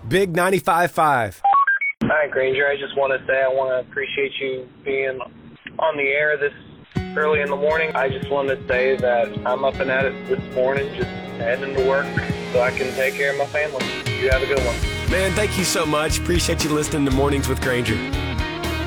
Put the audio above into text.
Big 95.5. Hi, Granger. I just want to say I want to appreciate you being on the air this early in the morning. I just wanted to say that I'm up and at it this morning, just heading to work so I can take care of my family. You have a good one. Man, thank you so much. Appreciate you listening to Mornings with Granger.